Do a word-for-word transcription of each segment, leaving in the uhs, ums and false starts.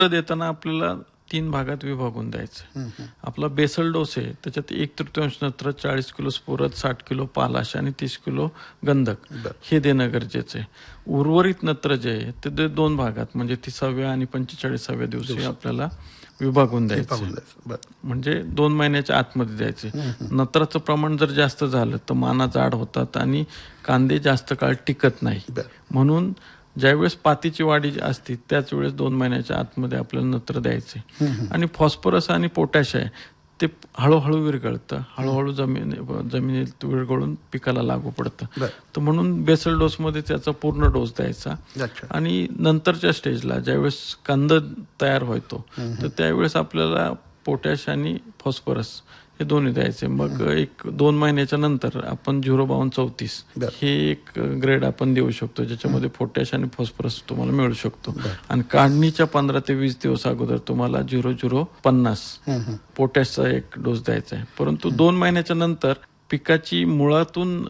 देताना आपल्याला तीन भागात विभागून द्यायचं. आपला बेसल डोस आहे त्याच्यात एक तृतीयांश नत्र, चाळीस किलो स्फुरद, साठ किलो पालाश आणि तीस किलो गंधक हे देणं गरजेचं आहे. उर्वरित नत्र जे आहे ते दोन भागात म्हणजे तिसाव्या आणि पंचेचाळीसाव्या दिवशी आपल्याला विभागून द्यायचं. म्हणजे दोन महिन्याच्या आतमध्ये द्यायचे. नत्राचं प्रमाण जर जास्त झालं तर माना जाड होतात आणि कांदे जास्त काळ टिकत नाही. म्हणून ज्यावेळेस पातीची वाढी असते त्याच वेळेस दोन महिन्याच्या आतमध्ये आपल्याला नत्र द्यायचे. आणि फॉस्फरस आणि पोटॅश आहे ते हळूहळू विरघळतं, हळूहळू जमीन जमिनीत विरघळून पिकाला लागू पडतं. तर म्हणून बेसल डोसमध्ये त्याचा पूर्ण डोस द्यायचा. आणि नंतरच्या स्टेजला ज्यावेळेस कांदा तयार होतो तर त्यावेळेस आपल्याला पोटॅश आणि फॉस्फरस हे दोन्ही द्यायचे. मग एक दोन महिन्याच्या नंतर आपण झिरो बावन चौतीस हे एक ग्रेड आपण देऊ शकतो ज्याच्यामध्ये पोटॅश आणि फॉस्फरस तुम्हाला मिळू शकतो. आणि काढणीच्या पंधरा ते वीस दिवस अगोदर तुम्हाला झिरो झिरो पन्नास पोटॅशचा एक डोस द्यायचा आहे. परंतु दोन महिन्याच्या नंतर पिकाची मुळातून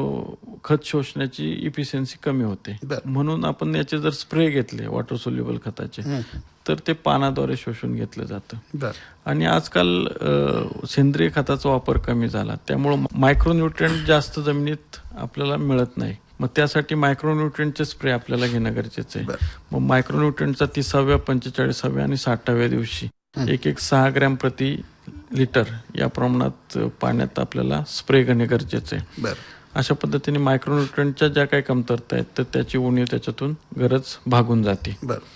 खत शोषण्याची इफिशियन्सी कमी होते. म्हणून आपण याचे जर स्प्रे घेतले वॉटर सोल्युबल खताचे तर ते पानाद्वारे शोषून घेतलं जातं. आणि आजकाल सेंद्रिय खताचा वापर कमी झाला त्यामुळं मायक्रोन्यूट्रिएंट जास्त जमिनीत आपल्याला मिळत नाही. मग त्यासाठी मायक्रोन्यूट्रिएंटचे स्प्रे आपल्याला घेणं गरजेचं आहे. मग मायक्रोन्यूट्रिएंटचा तिसाव्या, पंचेचाळीसाव्या आणि साठाव्या दिवशी एक एक सहा ग्रॅम प्रति लिटर या प्रमाणात पाण्यात आपल्याला स्प्रे करणे गरजेचे आहे. अशा पद्धतीने मायक्रोन्यूट्रिएंटच्या ज्या काही कमतरता आहेत तर त्याची उणीव त्याच्यातून गरज भागून जाते.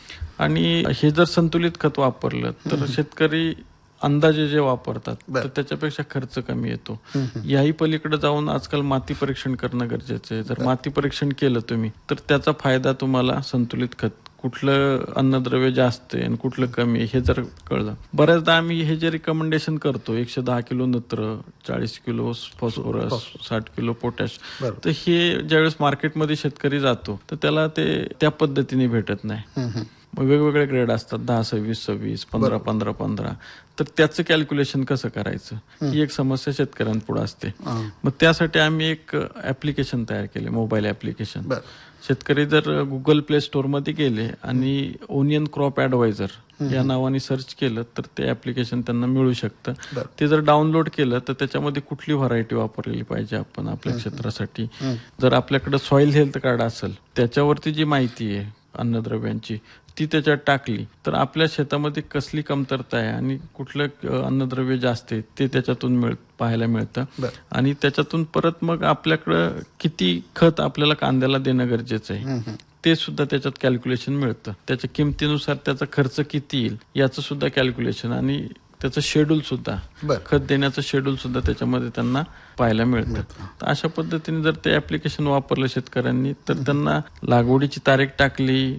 आणि हे जर संतुलित खत वापरलं तर शेतकरी अंदाजे जे वापरतात तर त्याच्यापेक्षा खर्च कमी येतो. याही पलीकडे जाऊन आजकाल माती परीक्षण करणं गरजेचं आहे. जर माती परीक्षण केलं तुम्ही तर त्याचा फायदा तुम्हाला संतुलित खत कुठलं अन्नद्रव्य जास्त आहे आणि कुठलं कमी आहे हे जर कळलं. बऱ्याचदा आम्ही हे जे रिकमेंडेशन करतो एकशे दहा किलो नत्र, चाळीस किलो फॉस्फरस, साठ किलो पोटॅश, तर हे ज्यावेळेस मार्केटमध्ये शेतकरी जातो तर त्याला ते त्या पद्धतीने भेटत नाही. मग वेगवेगळे ग्रेड असतात, दहा सव्वीस सव्वीस, पंधरा पंधरा पंधरा, तर त्याचं कॅल्क्युलेशन कसं करायचं ही एक समस्या शेतकऱ्यांपुढे असते. मग त्यासाठी आम्ही एक ऍप्लिकेशन तयार केले, मोबाईल ऍप्लिकेशन. शेतकरी जर गुगल प्ले स्टोअर मध्ये गेले आणि ओनियन क्रॉप ऍडवायझर या नावाने सर्च केलं तर ते ऍप्लिकेशन त्यांना मिळू शकतं. ते जर डाउनलोड केलं तर त्याच्यामध्ये कुठली व्हरायटी वापरलेली पाहिजे आपण आपल्या क्षेत्रासाठी, जर आपल्याकडे सॉइल हेल्थ कार्ड असेल त्याच्यावरती जी माहिती आहे अन्नद्रव्यांची ती त्याच्यात टाकली तर आपल्या शेतामध्ये कसली कमतरता आहे आणि कुठलं अन्नद्रव्य जास्त आहे ते त्याच्यातून मिळ पाहायला मिळतं. आणि त्याच्यातून परत मग आपल्याकडं किती खत आपल्याला कांद्याला देणं गरजेचं आहे ते सुद्धा त्याच्यात कॅल्क्युलेशन मिळतं. त्याच्या किमतीनुसार त्याचा खर्च किती येईल याचं सुद्धा कॅल्क्युलेशन आणि त्याचं शेड्यूल सुद्धा, खत देण्याचं शेड्यूल सुद्धा त्याच्यामध्ये त्यांना पाहायला मिळतं. तर अशा पद्धतीने जर ते ऍप्लिकेशन वापरलं शेतकऱ्यांनी तर त्यांना लागवडीची तारीख टाकली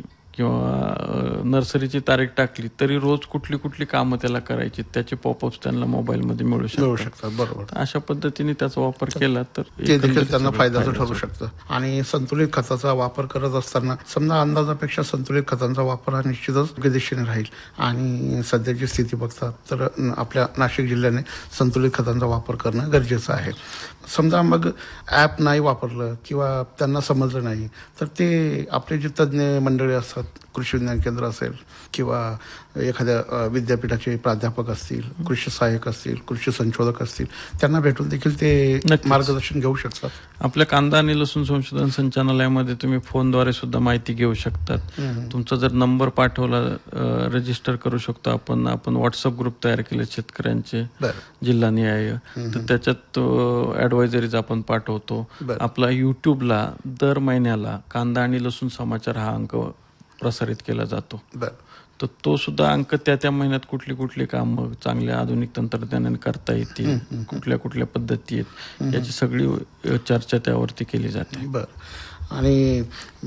किंवा नर्सरीची तारीख टाकली तरी रोज कुठली कुठली कामं त्याला करायची त्याचे पॉपअप्स त्यांना मोबाईलमध्ये मिळू शकतात. बरोबर. अशा पद्धतीने त्याचा वापर केला तर ते देखील त्यांना फायद्याचं ठरू शकतं. आणि संतुलित खताचा वापर करत असताना समजा अंदाजापेक्षा संतुलित खतांचा वापर हा निश्चितच योग्य दिशेने राहील. आणि सध्याची स्थिती बघता तर आपल्या नाशिक जिल्ह्याने संतुलित खतांचा वापर करणं गरजेचं आहे. समजा मग ॲप नाही वापरलं किंवा त्यांना समजलं नाही तर ते आपले जे तज्ज्ञ मंडळी असतात, कृषी विज्ञान केंद्र असेल किंवा एखाद्या विद्यापीठाचे प्राध्यापक असतील, कृषी सहाय्यक असतील, कृषी संशोधक असतील, त्यांना भेटून देखील ते मार्गदर्शन घेऊ शकतात. आपल्या कांदा आणि लसूण संशोधन संचालनालयामध्ये तुम्ही फोनद्वारे सुद्धा माहिती घेऊ शकतात. तुमचा जर नंबर पाठवला रजिस्टर करू शकतो आपण. आपण व्हॉट्सअप ग्रुप तयार केले शेतकऱ्यांचे जिल्हानिहाय, तर त्याच्यात ऍडवायझरीज आपण पाठवतो. आपला युट्यूबला दर महिन्याला कांदा आणि लसूण समाचार हा अंक प्रसारित केला जातो. तर तो सुद्धा अंक त्या त्या महिन्यात कुठली कुठली कामं चांगल्या आधुनिक तंत्रज्ञानाने करता येतील, कुठल्या कुठल्या पद्धती आहेत याची सगळी चर्चा त्यावरती केली जाते. बरं. आणि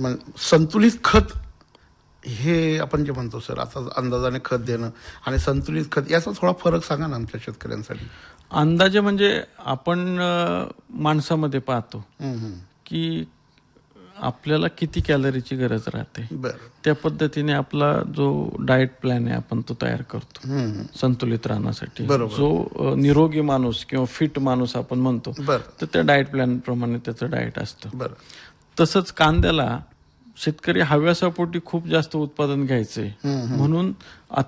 संतुलित खत हे आपण जे म्हणतो सर आता अंदाजाने खत देणं आणि संतुलित खत याचा थोडा फरक सांगा ना आमच्या शेतकऱ्यांसाठी. अंदाजे म्हणजे आपण माणसामध्ये पाहतो की आपल्याला किती कॅलरीची गरज राहते त्या पद्धतीने आपला जो डाएट प्लॅन आहे आपण तो तयार करतो संतुलित राहण्यासाठी. जो निरोगी माणूस किंवा फिट माणूस आपण म्हणतो तर त्या डाएट प्लॅन प्रमाणे त्याचं डाएट असतं. तसंच कांद्याला शेतकरी हव्यासापोटी खूप जास्त उत्पादन घ्यायचंय म्हणून